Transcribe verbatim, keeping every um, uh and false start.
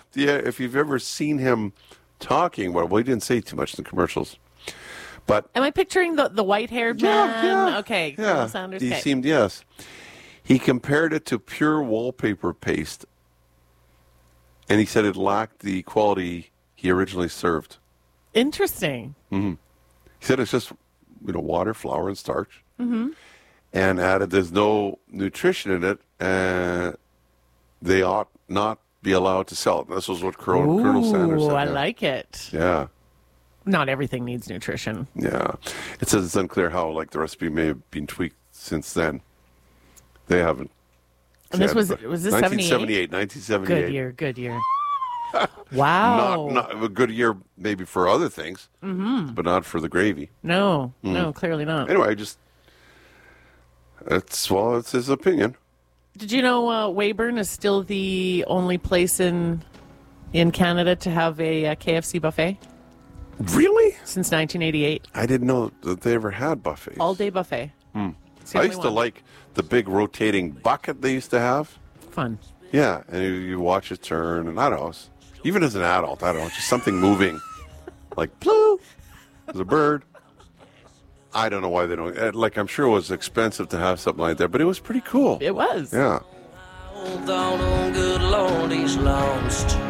yeah, if you've ever seen him talking, well, well, he didn't say too much in the commercials. But am I picturing the, the white-haired yeah, man? Yeah, okay, yeah. Colonel Sanders. He okay. seemed, yes. He compared it to pure wallpaper paste, and he said it lacked the quality he originally served. Interesting. Mm-hmm. He said it's just, you know, water, flour, and starch. Mm-hmm. And added there's no nutrition in it, and they ought not be allowed to sell it. This was what Colonel, Ooh, Colonel Sanders said. I yeah. like it. Yeah. Not everything needs nutrition. Yeah. It says it's unclear how, like, the recipe may have been tweaked since then. They haven't. And this was, was this nineteen seventy-eight? nineteen seventy-eight. Good year, good year. Wow. Not, not a good year maybe for other things, mm-hmm. but not for the gravy. No, mm. no, clearly not. Anyway, just, it's, well, it's his opinion. Did you know uh, Weyburn is still the only place in in Canada to have a, a K F C buffet? Really? Since nineteen eighty-eight. I didn't know that they ever had buffets. All-day buffet. Hmm. I used one. to like the big rotating bucket they used to have. Fun. Yeah, and you, you watch it turn, and I don't know, even as an adult, I don't know, just something moving. Like, ploo, there's a bird. I don't know why they don't, like, I'm sure it was expensive to have something like that, but it was pretty cool. It was. Yeah. Good Lord, he's lost.